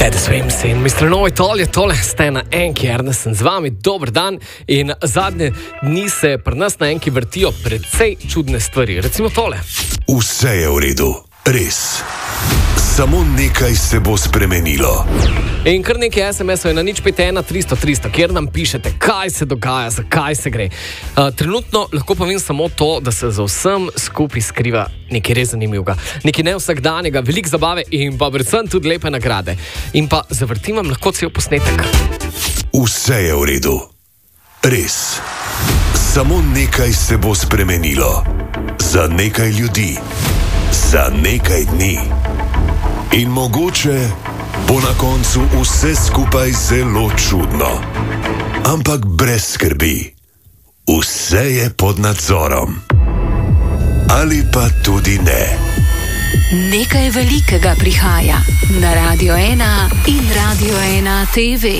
Teddy Swims in Mr. Novi tole ste na Enki, Ernest sem z vami, dober dan in zadnje dni se pri nas na Enki vrtijo precej čudne stvari, recimo tole. Vse je v redu, res. Samo nekaj se bo spremenilo. In kar nekaj SMS-ov je na 051 300 300, kjer nam pišete, kaj se dogaja, zakaj se gre. Trenutno lahko povem samo to, da se za vsem skupaj skriva nekaj res zanimivega, nekaj nevsakdanjega, veliko zabave in pa predvsem tudi lepe nagrade. In pa zavrtim vam lahko cel posnetek. Vse je v redu, res. Samo nekaj se bo spremenilo. Za nekaj ljudi. Za nekaj dni. In mogoče bo na koncu vse skupaj zelo čudno. Ampak brez skrbi. Vse je pod nadzorom. Ali pa tudi ne. Nekaj velikega prihaja na Radio 1 in Radio 1 TV.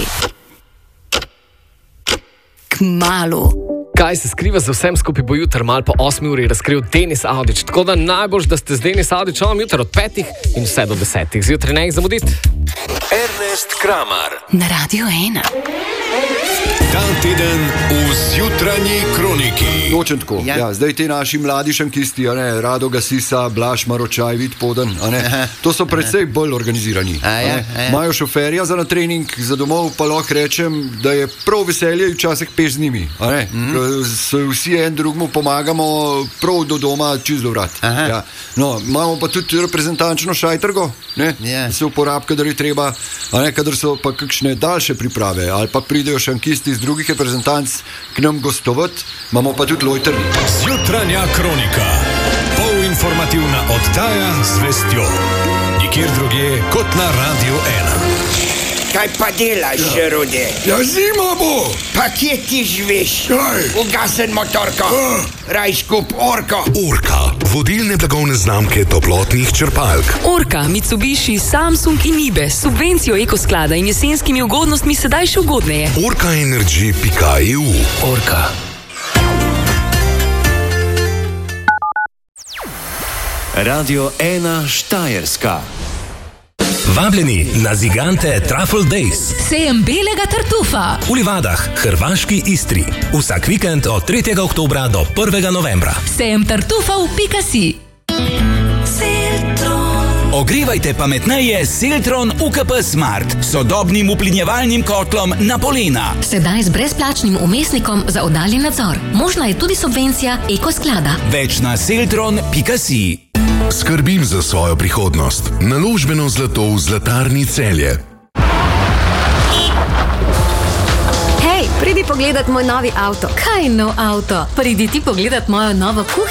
Kmalu. Kaj se skriva za vsem skupaj bo jutri mal po 8 uri razkril Denis Audič. Tako da najbolj, da ste z Denis Audičom jutri od 5 in vse do 10. Zjutraj ne jih zamuditi. Ernest Kramar Na Radio 1. Ta teden v Zjutranji kroniki. Točno tako. Ja, zdaj ti naši mladi šankisti, Rado Gasisa, Blaž Maročaj, Vid Poden, to so precej bolj organizirani. Imajo šoferja za na trening, za domov pa lahko rečem, da je prav veselje včasih peš z njimi. Se vsi en drugmu pomagamo prav do doma, čist do vrat. Ja. No, imamo pa tudi reprezentančno šajtrgo, se uporab, kadar je treba, kadar so pa kakšne daljše priprave, ali pa pridejo šankisti iz drugih reprezentanc k nam gostovat, imamo pa tudi lojtrni. Zjutranja kronika. Polinformativna oddaja z vestjo. Nikjer drugje kot na Radio 1. Kaj pa delaš, Rudi? Ja, zima bo! Pa kje ti živiš? Ugasen motorko. Raj skup Orko. Orka, vodilne blagovne znamke toplotnih črpalk. Orka, Mitsubishi, Samsung in Nibe s subvencijo ekosklada in jesenskimi ugodnostmi sedaj še ugodneje. Orkaenergy.eu. Orka. Radio 1 Štajerska. Vabljeni na Zigante Truffle Days. Sejem belega tartufa. V Livadah, hrvaški Istri. Vsak vikend od 3. oktobra do 1. novembra. Sejem tartufa v Pikasi. Ogrevajte pametneje s Seltron UKP Smart, sodobnim uplinjevalnim kotlom na polena. Sedaj z brezplačnim umestnikom za oddaljen nadzor. Možna je tudi subvencija ekosklada. Več na seltron.si. Skrbim za svojo prihodnost. Naložbeno zlato v Zlatarni Celje. Hej, pridi pogledat moj novi avto. Kaj nov avto? Pridi ti pogledat mojo novo kuhinjo.